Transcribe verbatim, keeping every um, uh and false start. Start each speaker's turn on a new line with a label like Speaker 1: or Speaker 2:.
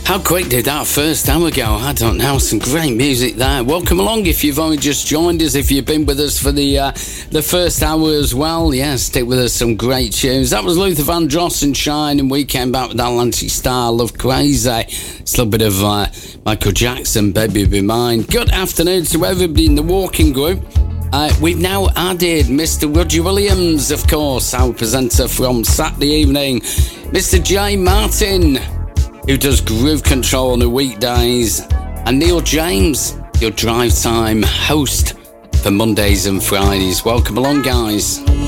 Speaker 1: How quick did that first hour go? I don't know. Some great music there. Welcome along if you've only just joined us. If you've been with us for the uh, the first hour as well, yeah, stick with us. Some great tunes. That was Luther Vandross and Shine, and we came back with Atlantic Star, Love Crazy. It's a little bit of uh, Michael Jackson, Baby Be Mine. Good afternoon to everybody in the walking group. Uh, we've now added Mister Roger Williams, of course, our presenter from Saturday evening. Mister Jay Martin, who does Groove Control on the weekdays, and Neil James, your drive time host for Mondays and Fridays. Welcome along, guys.